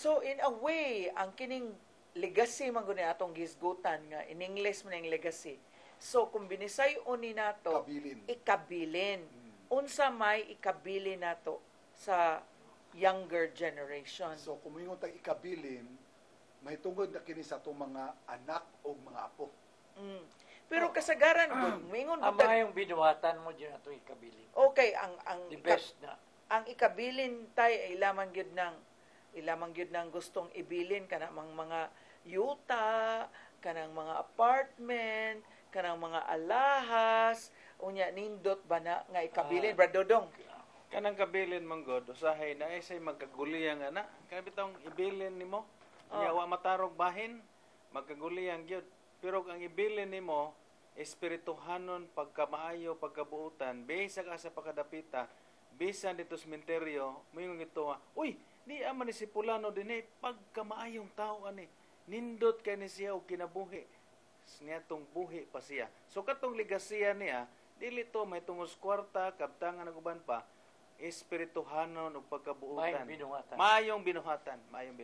So in a way, ang kining legacy man guni atong gisgutan nga in English man ang legacy. So kung binisay-on ni nato, ikabilin. Unsa may ikabilin nato sa younger generation. So kung mingon tag ikabilin, may tungod na kini sa atong mga anak o mga apo. Pero kasagaran gud mingon Ang mga yung binuhatan mo dyan atong ikabilin. okay, The best na. ang ikabilin tay ay ilamang gyud nang gustong ibilin kanang mga yuta, kanang mga apartment, kanang mga alahas, unya nindot ba na nga ikabilin, Brad Dodong? Kanang kabilin manggod, usahay na isay magkaguliyang ana. Kana bitong ibilin nimo, nya wa matarog bahin, magkaguliyang gyud. Pero ang ibilin nimo, espirituhanon pagkamaayo, pagkabuutan, bisa ka sa pagkadapita, bisan dito sa sementeryo, moingon ito nga, uy, di aman ni si Pulano din pagkamaayong tao ani. Nindot kay ni siya og kinabuhi. Niya tong buhi pa siya. So katong ligasiya niya, dili to may tungos kwarta, kabtangan ug uban pa, espirituhanon ug pagkabuutan. Maayong binuhatan.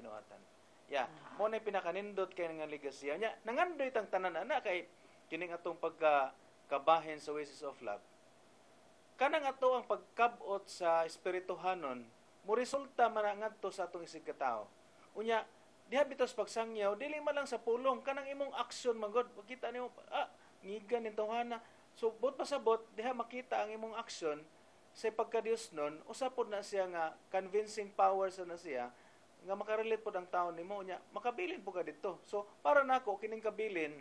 Yeah, mo na pinakanindot kay nga ligasiya niya. Nangandoy tang tanan ana kay kining atong pagkabahin sa Oasis of Love. Kanang ato ang pagkabot sa espirituhanon, mo resulta man ngadto sa atong isig ka tawo. Unya, diha bitos pagsangyaw, dili man lang sa pulong, kanang imong aksyon magod. Makita nimo, ngigan nito hana. So, bot pa sa bot, diha makita ang imong aksyon sa pagka-Dios nun, usapod na siya nga convincing power sa na siya, nga makarelate po ang tao nimo nya, makabilin po ka dito. So, para nako kining kabilin,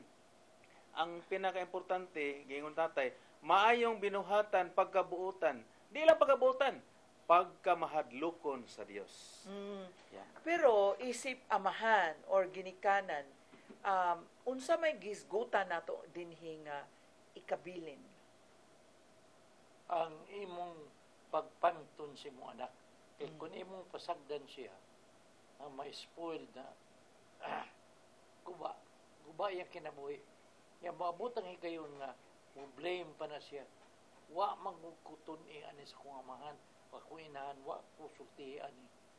ang pinaka-importante, gingon tatay, maayong binuhatan, pagkabuutan. Di lang pagkabuutan, pagkamahadlukon sa Dios. Yeah. Pero isip amahan or ginikanan, unsa may gisgutan nato dinhi nga ikabilin? Ang imong pagpantun sa imong anak. Kaya kung imong pasagdan siya, ang ma-spoil na, guba yung kinabuhi. Yung maabutang higayon nga, blame pa na siya. Wa magkuton ani sa kong amahan. Pakuinahan, wa kusultihan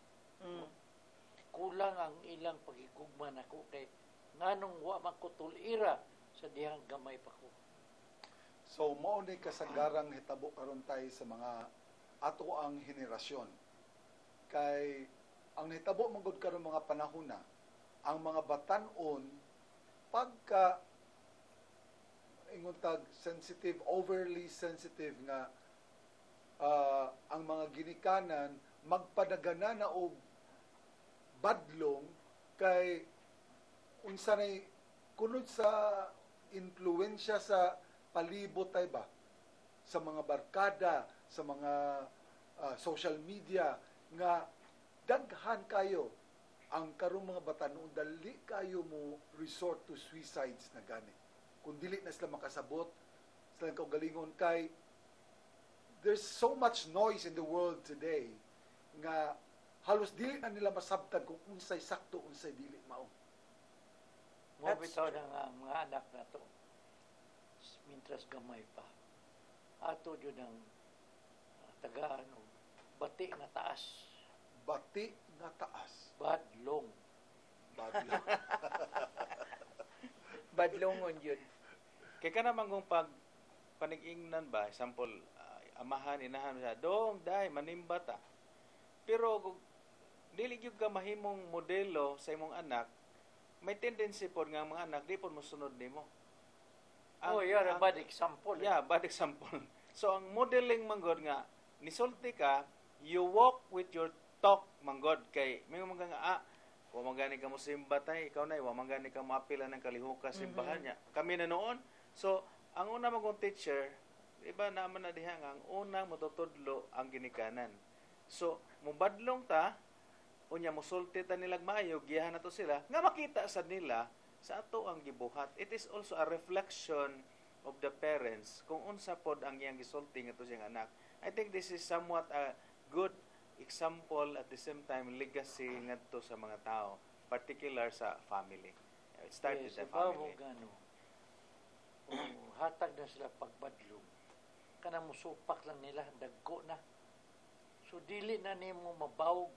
kulang ang ilang pagigugman ako kay nganong wa makutulira sa dihang gamay pa ko. So mao ni kasagarang hitabo karon tay sa mga ato ang henerasyon. Kay ang hitabo magud karon mga panahon na ang mga batan-on pagka ingon tag sensitive, overly sensitive nga ang mga ginikanan magpadagana na og badlong kay unsa nay kunod sa impluwensya sa palibot tay ba sa mga barkada, sa mga social media nga daghan kayo ang karong mga batanon dali kayo mo resort to suicides na gani kung dili na sila makasabot sila kaugalingon kay there's so much noise in the world today nga halos dili na nila masabtan kung unsay sakto, unsay dili mao. Mabitaw na nga mga anak na to. Mintras gamay pa. Ato yun ang tagaan o bati na taas. Bati na taas. Badlong. Badlong. Badlongon yun. Kaya ka naman kung panig-ingnan ba, example, amahan, inahan siya, dong, day, manimba ta. Pero kung dili gyud ka mahimong modelo sa imong anak, may tendency po nga mga anak, di po musunod nimo. Bad example. Yeah, bad example. So, ang modeling manggod nga, nisulti ka, you walk with your talk manggod. Kay, may mga nga, wa magani ka mo simba tay, ikaw na, wa magani ka mapila ng kalihuka simbahan niya. Kami na noon. So, ang una magong teacher, iba naman na diha nga, ang unang matutudlo ang ginikanan. So, mubadlong ta, unya musulti ta nilag maayo, giyahan na to sila, nga makita sa nila, sa ato ang gibuhat. It is also a reflection of the parents kung unsa pod ang iyang gisulti nga to siyang anak. I think this is somewhat a good example at the same time legacy ngadto sa mga tao, particular sa family. It started with the family. Hatag na sila pagbadlong. Kanang musupak lang nila, dagko na. So, dili na nimo mabawog